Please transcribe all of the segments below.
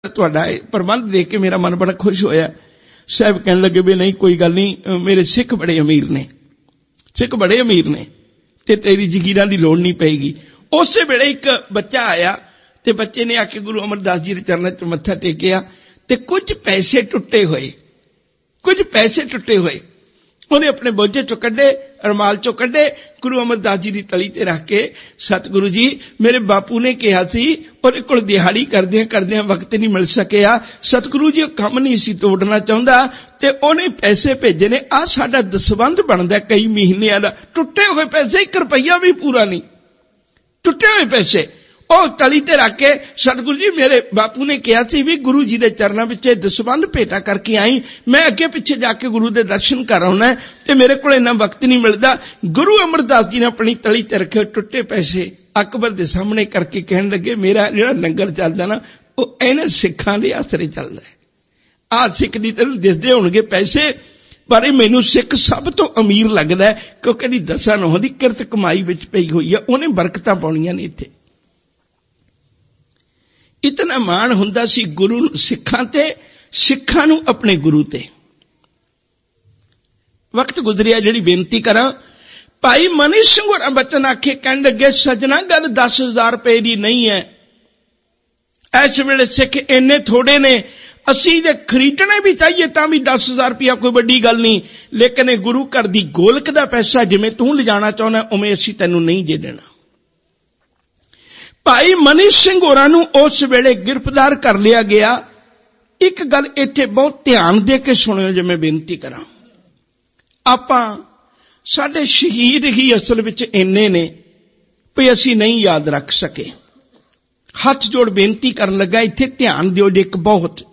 ਤੁਹਾਡਾ ਪ੍ਰਬੰਧ ਦੇਖ ਕੇ ਮੇਰਾ ਮਨ ਬੜਾ ਖੁਸ਼ ਹੋਇਆ। ਸਾਹਿਬ ਕਹਿਣ ਲੱਗੇ ਵੀ ਨਹੀਂ ਕੋਈ ਗੱਲ ਨਹੀਂ, ਮੇਰੇ ਸਿੱਖ ਬੜੇ ਅਮੀਰ ਨੇ, ਸਿੱਖ ਬੜੇ ਅਮੀਰ ਨੇ ਤੇ ਤੇਰੀ ਜ਼ਗੀਰਾਂ ਦੀ ਲੋੜ ਨਹੀਂ ਪਏਗੀ। ਉਸੇ ਵੇਲੇ ਇੱਕ ਬੱਚਾ ਆਇਆ ਤੇ ਬੱਚੇ ਨੇ ਆ ਕੇ ਗੁਰੂ ਅਮਰਦਾਸ ਜੀ ਦੇ ਚਰਨਾਂ 'ਚ ਮੱਥਾ ਟੇਕਿਆ ਤੇ ਕੁਝ ਪੈਸੇ ਟੁੱਟੇ ਹੋਏ ਉਹਨੇ ਆਪਣੇ ਬੋਝੇ ਚੋਂ ਕੱਢੇ, ਰੁਮਾਲ ਚੋਂ ਕੱਢੇ, ਗੁਰੂ ਅਮਰਦਾਸ ਜੀ ਦੀ ਤਲੀ ਤੇ ਰੱਖ ਕੇ, ਸਤਿਗੁਰੂ ਜੀ ਮੇਰੇ ਬਾਪੂ ਨੇ ਕਿਹਾ ਸੀ, ਉਹਦੇ ਕੋਲ ਦਿਹਾੜੀ ਕਰਦਿਆਂ ਵਕਤ ਨਹੀਂ ਮਿਲ ਸਕਿਆ, ਸਤਿਗੁਰੂ ਜੀ ਉਹ ਕੰਮ ਨਹੀਂ ਸੀ ਤੋੜਨਾ ਚਾਹੁੰਦਾ ਤੇ ਉਹਨੇ ਪੈਸੇ ਭੇਜੇ ਨੇ, ਆਹ ਸਾਡਾ ਦਸਵੰਧ ਬਣਦਾ ਕਈ ਮਹੀਨਿਆਂ ਦਾ, ਟੁੱਟੇ ਹੋਏ ਪੈਸੇ, 1 ਰੁਪਈਆ ਵੀ ਪੂਰਾ ਨਹੀਂ, ਟੁੱਟੇ ਹੋਏ ਪੈਸੇ ਉਹ ਤਲੀ ਤੇ ਰੱਖ ਕੇ, ਸਤਿਗੁਰੂ ਜੀ ਮੇਰੇ ਬਾਪੂ ਨੇ ਕਿਹਾ ਸੀ ਵੀ ਗੁਰੂ ਜੀ ਦੇ ਚਰਨਾਂ ਵਿੱਚ ਦਸਵੰਧ ਭੇਟਾ ਕਰਕੇ ਆਈ, ਮੈਂ ਅੱਗੇ ਪਿੱਛੇ ਜਾ ਕੇ ਗੁਰੂ ਦੇ ਦਰਸ਼ਨ ਕਰ ਆਉਣਾ ਤੇ ਮੇਰੇ ਕੋਲ ਇੰਨਾ ਵਕਤ ਨਹੀਂ ਮਿਲਦਾ। ਗੁਰੂ ਅਮਰਦਾਸ ਜੀ ਨੇ ਆਪਣੀ ਤਲੀ ਤੇ ਰੱਖੇ ਟੁੱਟੇ ਪੈਸੇ ਅਕਬਰ ਦੇ ਸਾਹਮਣੇ ਕਰਕੇ ਕਹਿਣ ਲੱਗੇ, ਮੇਰਾ ਜਿਹੜਾ ਲੰਗਰ ਚੱਲਦਾ ਨਾ ਉਹ ਇਹਨਾਂ ਸਿੱਖਾਂ ਦੇ ਆਸਰੇ ਚੱਲਦਾ ਹੈ। ਆਹ ਸਿੱਖ ਦੀ ਤੈਨੂੰ ਦਿਸਦੇ ਹੋਣਗੇ ਪੈਸੇ, ਪਰ ਇਹ ਮੈਨੂੰ ਸਿੱਖ ਸਭ ਤੋਂ ਅਮੀਰ ਲੱਗਦਾ ਕਿਉਂਕਿ ਇਹਦੀ 10 ਨੌਂ ਦੀ ਕਿਰਤ ਕਮਾਈ ਵਿੱਚ ਪਈ ਹੋਈ ਹੈ, ਉਹਨੇ ਬਰਕਤਾਂ ਪਾਉਣੀਆਂ ਨੇ ਇੱਥੇ। ਇਤਨਾ ਮਾਣ ਹੁੰਦਾ ਸੀ ਗੁਰੂ ਸਿੱਖਾਂ ਤੇ, ਸਿੱਖਾਂ ਨੂੰ ਆਪਣੇ ਗੁਰੂ ਤੇ। ਵਕਤ ਗੁਜ਼ਰਿਆ, ਜਿਹੜੀ ਬੇਨਤੀ ਕਰਾਂ, ਭਾਈ ਮਨੀ ਸਿੰਘ ਹੋਰਾਂ ਬਚਨ ਆਖੇ, ਕਹਿਣ ਲੱਗੇ ਸੱਜਣਾ ਗੱਲ 10,000 ਰੁਪਏ ਦੀ ਨਹੀਂ ਹੈ, ਇਸ ਵੇਲੇ ਸਿੱਖ ਇੰਨੇ ਥੋੜੇ ਨੇ, ਅਸੀਂ ਜੇ ਖਰੀਦਣੇ ਵੀ ਚਾਹੀਏ ਤਾਂ ਵੀ 10,000 ਰੁਪਇਆ ਕੋਈ ਵੱਡੀ ਗੱਲ ਨਹੀਂ, ਲੇਕਿਨ ਇਹ ਗੁਰੂ ਘਰ ਦੀ ਗੋਲਕ ਦਾ ਪੈਸਾ ਜਿਵੇਂ ਤੂੰ ਲਿਜਾਣਾ ਚਾਹੁੰਦਾ ਉਵੇਂ ਅਸੀਂ ਤੈਨੂੰ ਨਹੀਂ ਦੇ ਦੇਣਾ। ਭਾਈ ਮਨੀ ਸਿੰਘ ਹੋਰਾਂ ਨੂੰ ਉਸ ਵੇਲੇ ਗ੍ਰਿਫਤਾਰ ਕਰ ਲਿਆ ਗਿਆ। ਇੱਕ ਗੱਲ ਇੱਥੇ ਬਹੁਤ ਧਿਆਨ ਦੇ ਕੇ ਸੁਣਿਓ ਜੇ ਮੈਂ ਬੇਨਤੀ ਕਰਾਂ, ਸਾਡੇ ਸ਼ਹੀਦ ਹੀ ਅਸਲ ਵਿੱਚ ਇੰਨੇ ਨੇ ਵੀ ਅਸੀਂ ਨਹੀਂ ਯਾਦ ਰੱਖ ਸਕੇ। ਹੱਥ ਜੋੜ ਬੇਨਤੀ ਕਰਨ ਲੱਗਾ, ਇੱਥੇ ਧਿਆਨ ਦਿਓ ਜੇ ਇੱਕ ਬਹੁਤ।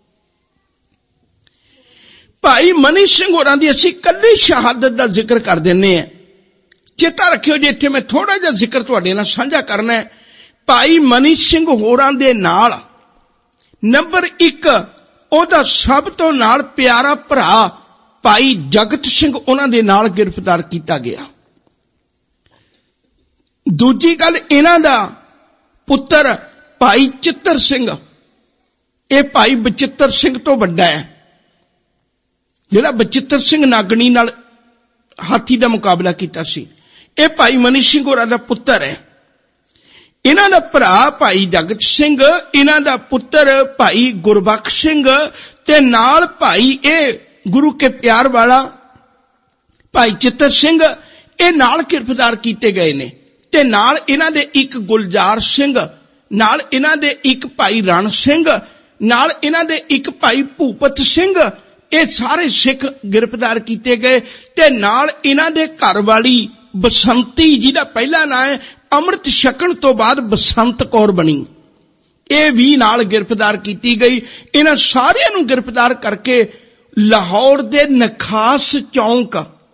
ਭਾਈ ਮਨੀ ਸਿੰਘ ਹੋਰਾਂ ਦੀ ਅਸੀਂ ਕੱਲੀ ਸ਼ਹਾਦਤ ਦਾ ਜ਼ਿਕਰ ਕਰ ਦਿੰਦੇ ਹਾਂ, ਚੇਤਾ ਰੱਖਿਓ ਜੇ ਇੱਥੇ ਮੈਂ ਥੋੜਾ ਜਿਹਾ ਜ਼ਿਕਰ ਤੁਹਾਡੇ ਨਾਲ ਸਾਂਝਾ ਕਰਨਾ ਹੈ। ਭਾਈ ਮਨੀ ਸਿੰਘ ਹੋਰਾਂ ਦੇ ਨਾਲ ਨੰਬਰ 1 ਉਹਦਾ ਸਭ ਤੋਂ ਨਾਲ ਪਿਆਰਾ ਭਰਾ ਭਾਈ ਜਗਤ ਸਿੰਘ ਉਹਨਾਂ ਦੇ ਨਾਲ ਗ੍ਰਿਫਤਾਰ ਕੀਤਾ ਗਿਆ। ਦੂਜੀ ਗੱਲ, ਇਹਨਾਂ ਦਾ ਪੁੱਤਰ ਭਾਈ ਚਿੱਤਰ ਸਿੰਘ, ਇਹ ਭਾਈ ਬਚਿੱਤਰ ਸਿੰਘ ਤੋਂ ਵੱਡਾ ਹੈ, ਜਿਹੜਾ ਬਚਿੱਤਰ ਸਿੰਘ ਨਾਗਣੀ ਨਾਲ ਹਾਥੀ ਦਾ ਮੁਕਾਬਲਾ ਕੀਤਾ ਸੀ, ਇਹ ਭਾਈ ਮਨੀ ਸਿੰਘ ਹੋਰਾਂ ਦਾ ਪੁੱਤਰ ਹੈ। ਇਹਨਾਂ ਦਾ ਭਰਾ ਭਾਈ ਜਗਤ ਸਿੰਘ, ਇਹਨਾਂ ਦਾ ਪੁੱਤਰ ਭਾਈ ਗੁਰਬਖਸ਼ ਸਿੰਘ ਤੇ ਨਾਲ ਭਾਈ ਇਹ ਗੁਰੂ ਕੇ ਪਿਆਰ ਵਾਲਾ ਭਾਈ ਚਿੱਤਰ ਸਿੰਘ, ਇਹ ਨਾਲ ਗ੍ਰਿਫਤਾਰ ਕੀਤੇ ਗਏ ਨੇ। ਤੇ ਨਾਲ ਇਹਨਾਂ ਦੇ ਇੱਕ ਗੁਲਜ਼ਾਰ ਸਿੰਘ, ਨਾਲ ਇਹਨਾਂ ਦੇ ਇੱਕ ਭਾਈ ਰਣ ਸਿੰਘ, ਨਾਲ ਇਹਨਾਂ ਦੇ ਇੱਕ ਭਾਈ ਭੂਪਤ ਸਿੰਘ, ਇਹ ਸਾਰੇ ਸਿੱਖ ਗ੍ਰਿਫਤਾਰ ਕੀਤੇ ਗਏ। ਤੇ ਨਾਲ ਇਹਨਾਂ ਦੇ ਘਰ ਵਾਲੀ ਬਸੰਤੀ, ਜਿਹਦਾ ਪਹਿਲਾ ਨਾਂ ਹੈ, ਅੰਮ੍ਰਿਤ ਛਕਣ ਤੋਂ ਬਾਅਦ ਬਸੰਤ ਕੌਰ ਬਣੀ, ਇਹ ਵੀ ਨਾਲ ਗ੍ਰਿਫਤਾਰ ਕੀਤੀ ਗਈ। ਇਹਨਾਂ ਸਾਰਿਆਂ ਨੂੰ ਗ੍ਰਿਫਤਾਰ ਕਰਕੇ ਲਾਹੌਰ ਦੇ ਨਖਾਸ ਚੌਂਕ,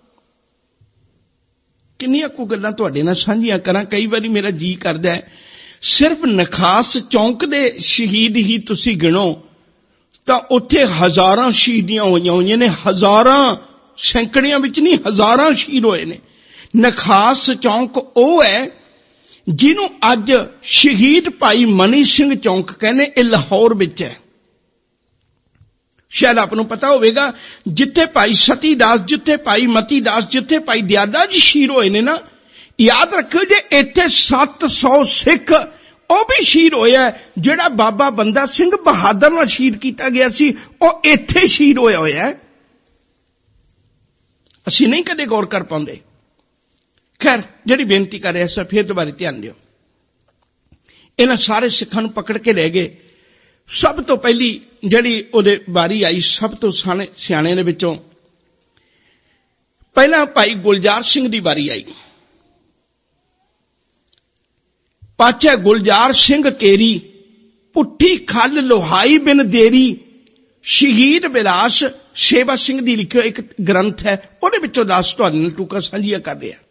ਕਿੰਨੀਆਂ ਕੁ ਗੱਲਾਂ ਤੁਹਾਡੇ ਨਾਲ ਸਾਂਝੀਆਂ ਕਰਾਂ, ਕਈ ਵਾਰੀ ਮੇਰਾ ਜੀ ਕਰਦਾ ਹੈ ਸਿਰਫ ਨਖਾਸ ਚੌਂਕ ਦੇ ਸ਼ਹੀਦ ਹੀ ਤੁਸੀਂ ਗਿਣੋ ਤਾਂ ਉੱਥੇ ਹਜ਼ਾਰਾਂ ਸ਼ਹੀਦੀਆਂ ਹੋਈਆਂ ਨੇ, ਹਜ਼ਾਰਾਂ, ਸੈਂਕੜਿਆਂ ਵਿੱਚ ਨਹੀਂ, ਹਜ਼ਾਰਾਂ ਸ਼ਹੀਦ ਹੋਏ ਨੇ। ਨਖਾਸ ਚੌਂਕ ਉਹ ਹੈ ਜਿਹਨੂੰ ਅੱਜ ਸ਼ਹੀਦ ਭਾਈ ਮਨੀ ਸਿੰਘ ਚੌਂਕ ਕਹਿੰਦੇ, ਇਹ ਲਾਹੌਰ ਵਿੱਚ ਹੈ। ਸ਼ਾਇਦ ਆਪ ਨੂੰ ਪਤਾ ਹੋਵੇਗਾ, ਜਿੱਥੇ ਭਾਈ ਸਤੀ ਦਾਸ, ਜਿੱਥੇ ਭਾਈ ਮਤੀ ਦਾਸ, ਜਿੱਥੇ ਭਾਈ ਦਿਆਦਾ ਜੀ ਸ਼ਹੀਦ ਹੋਏ ਨੇ ਨਾ, ਯਾਦ ਰੱਖਿਓ ਜੇ ਇੱਥੇ 700 ਸਿੱਖ ਉਹ ਵੀ ਸ਼ਹੀਦ ਹੋਇਆ। ਜਿਹੜਾ ਬਾਬਾ ਬੰਦਾ ਸਿੰਘ ਬਹਾਦਰ ਨਾਲ ਸ਼ਹੀਦ ਕੀਤਾ ਗਿਆ ਸੀ, ਉਹ ਇੱਥੇ ਸ਼ਹੀਦ ਹੋਇਆ। ਅਸੀਂ ਨਹੀਂ ਕਦੇ ਗੌਰ ਕਰ ਪਾਉਂਦੇ। ਖੈਰ, ਜਿਹੜੀ ਬੇਨਤੀ ਕਰ ਰਿਹਾ ਸੀ, ਫਿਰ ਦੁਬਾਰਾ ਧਿਆਨ ਦਿਓ। ਇਹਨਾਂ ਸਾਰੇ ਸਿੱਖਾਂ ਨੂੰ ਪਕੜ ਕੇ ਲੈ ਗਏ। ਸਭ ਤੋਂ ਪਹਿਲੀ ਜਿਹੜੀ ਉਹਦੇ ਵਾਰੀ ਆਈ, ਸਭ ਤੋਂ ਸਿਆਣੇ ਦੇ ਵਿੱਚੋਂ ਪਹਿਲਾਂ ਭਾਈ ਗੁਲਜ਼ਾਰ ਸਿੰਘ ਦੀ ਵਾਰੀ ਆਈ। ਪਾਛੇ ਗੁਲਜ਼ਾਰ ਸਿੰਘ ਕੇਰੀ, ਪੁੱਠੀ ਖੱਲ ਲੋਹਾਈ ਬਿਨ ਦੇਰੀ, ਸ਼ਹੀਦ ਬਿਲਾਸ ਸੇਵਾ ਸਿੰਘ ਦੀ ਲਿਖਿਆ ਇੱਕ ਗ੍ਰੰਥ ਹੈ, ਉਹਦੇ ਵਿੱਚੋਂ ਦੱਸ ਤੁਹਾਡੇ ਨਾਲ ਟੂਕਾ ਸਾਂਝੀਆਂ ਕਰਦੇ ਆ।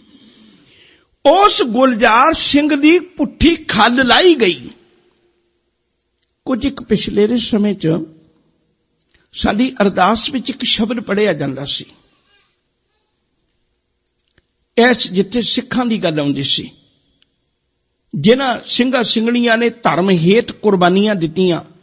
ਉਸ ਗੁਲਜ਼ਾਰ ਸਿੰਘ ਦੀ ਪੁੱਠੀ ਖੱਲ ਲਾਈ ਗਈ। ਕੁਝ ਇੱਕ ਪਿਛਲੇ ਦੇ ਸਮੇਂ 'ਚ ਸਾਡੀ ਅਰਦਾਸ ਵਿੱਚ ਇੱਕ ਸ਼ਬਦ ਪੜ੍ਹਿਆ ਜਾਂਦਾ ਸੀ, ਇਸ ਜਿੱਥੇ ਸਿੱਖਾਂ ਦੀ ਗੱਲ ਆਉਂਦੀ ਸੀ, ਜਿਨ੍ਹਾਂ ਸਿੰਘਾਂ ਸਿੰਘਣੀਆਂ ਨੇ ਧਰਮ ਹੇਤ ਕੁਰਬਾਨੀਆਂ ਦਿੱਤੀਆਂ,